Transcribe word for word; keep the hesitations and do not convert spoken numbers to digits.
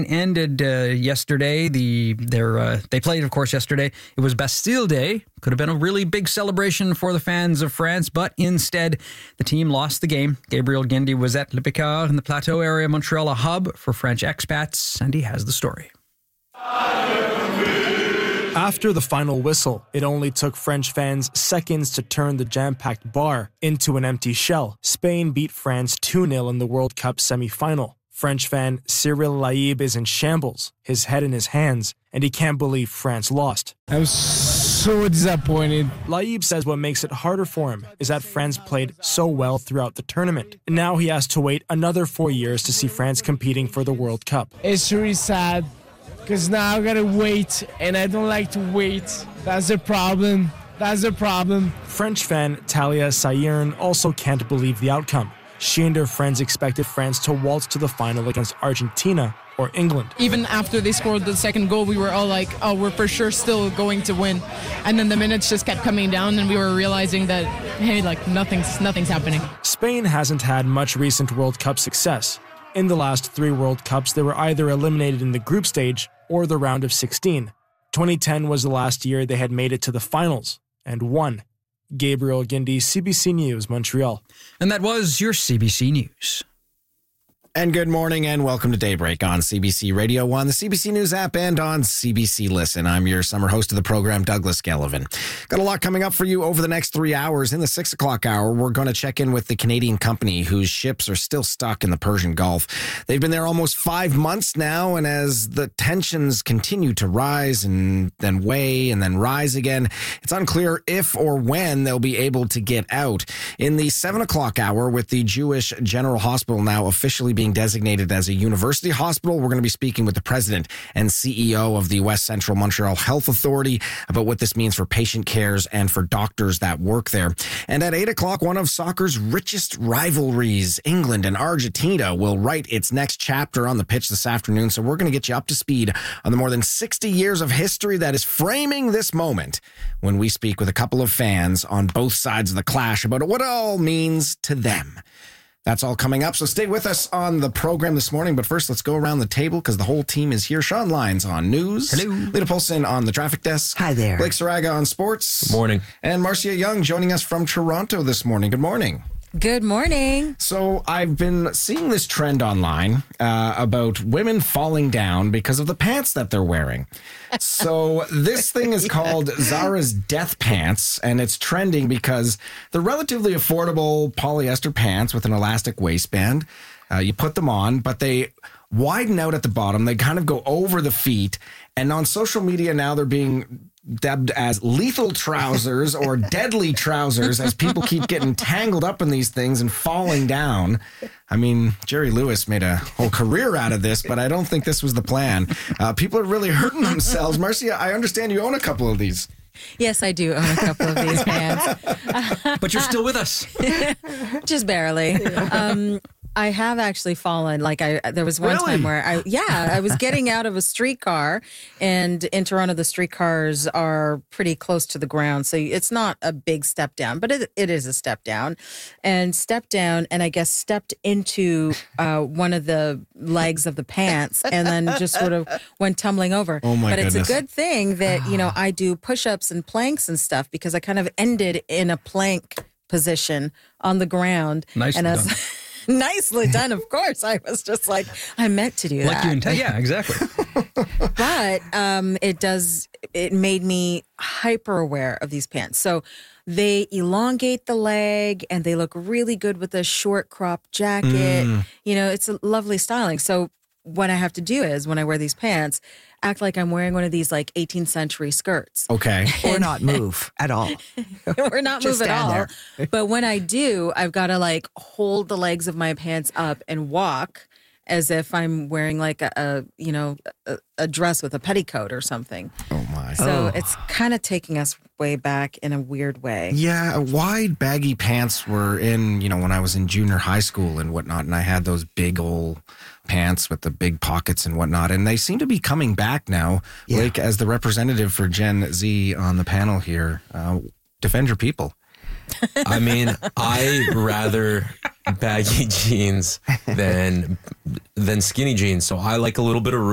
campaign ended uh, yesterday. The their uh, they played, of course, yesterday. It was Bastille Day. Could have been a really big celebration for the fans of France, but instead, the team lost the game. Gabriel Guindy was at Le Picard in the Plateau area, Montreal, a hub for French expats, and he has the story. After the final whistle, it only took French fans seconds to turn the jam-packed bar into an empty shell. Spain beat France two nil in the World Cup semi-final. French fan Cyril Laïb is in shambles, his head in his hands, and he can't believe France lost. I was so disappointed. Laïb says what makes it harder for him is that France played so well throughout the tournament. And now he has to wait another four years to see France competing for the World Cup. It's really sad. Because now I gotta wait, and I don't like to wait. That's the problem. That's the problem. French fan Talia Sayern also can't believe the outcome. She and her friends expected France to waltz to the final against Argentina or England. Even after they scored the second goal, we were all like, oh, we're for sure still going to win. And then the minutes just kept coming down, and we were realizing that, hey, like, nothing's, nothing's happening. Spain hasn't had much recent World Cup success. In the last three World Cups, they were either eliminated in the group stage or the round of sixteen. twenty ten was the last year they had made it to the finals and won. Gabriel Guindy, C B C News, Montreal. And that was your C B C News. And good morning and welcome to Daybreak on C B C Radio one, the C B C News app, and on C B C Listen. I'm your summer host of the program, Douglas Gellivan. Got a lot coming up for you over the next three hours. In the six o'clock hour, we're going to check in with the Canadian company whose ships are still stuck in the Persian Gulf. They've been there almost five months now, and as the tensions continue to rise and then weigh and then rise again, it's unclear if or when they'll be able to get out. In the seven o'clock hour, with the Jewish General Hospital now officially being designated as a university hospital, we're going to be speaking with the president and C E O of the West Central Montreal Health Authority about what this means for patient cares and for doctors that work there. And at eight o'clock, one of soccer's richest rivalries, England and Argentina, will write its next chapter on the pitch this afternoon. So we're going to get you up to speed on the more than sixty years of history that is framing this moment when we speak with a couple of fans on both sides of the clash about what it all means to them. That's all coming up, so stay with us on the program this morning. But first, let's go around the table because the whole team is here. Sean Lyons on news. Hello. Lita Polson on the traffic desk. Hi there. Blake Saraga on sports. Good morning. And Marcia Young joining us from Toronto this morning. Good morning. Good morning. So I've been seeing this trend online uh, about women falling down because of the pants that they're wearing. So this thing is called Zara's Death Pants, and it's trending because they're relatively affordable polyester pants with an elastic waistband. Uh, you put them on, but they widen out at the bottom. They kind of go over the feet. And on social media now, they're being dubbed as lethal trousers or deadly trousers as people keep getting tangled up in these things and falling down. I mean, Jerry Lewis made a whole career out of this, but I don't think this was the plan. Uh, people are really hurting themselves. Marcia, I understand you own a couple of these. Yes, I do own a couple of these pants. But you're still with us. Just barely. Um, I have actually fallen. Like I, there was one Really? time where I, yeah, I was getting out of a streetcar, and in Toronto, the streetcars are pretty close to the ground, so it's not a big step down, but it, it is a step down, and stepped down, and I guess stepped into uh, one of the legs of the pants, and then just sort of went tumbling over. Oh my but goodness. it's a good thing that you know I do push-ups and planks and stuff because I kind of ended in a plank position on the ground. Nicely and done. as, Nicely done, of course. I was just like, I meant to do Like that. you intend. Yeah, exactly. But um, it does, it made me hyper aware of these pants. So they elongate the leg and they look really good with a short crop jacket. Mm. You know, it's a lovely styling. So what I have to do is when I wear these pants, act like I'm wearing one of these like eighteenth century skirts. Okay. Or not move at all. Or not Just move at stand all. there. But when I do, I've got to like hold the legs of my pants up and walk as if I'm wearing like a, a you know, a, a dress with a petticoat or something. Oh my. So Oh. it's kind of taking us way back in a weird way. Yeah, wide baggy pants were in, you know, when I was in junior high school and whatnot, and I had those big old pants with the big pockets and whatnot, and they seem to be coming back now. Yeah. Like, as the representative for Gen Z on the panel here, uh, defend your people. I mean, I rather baggy jeans than than skinny jeans. So I like a little bit of room.